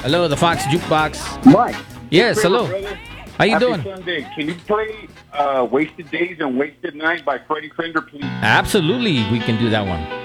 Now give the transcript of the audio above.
Hello, the Fox Jukebox. Mike. Yes, hello. Brother. How you Happy doing? Sunday. Can you play Wasted Days and Wasted Night by Freddie Fender, please? Absolutely, we can do that one.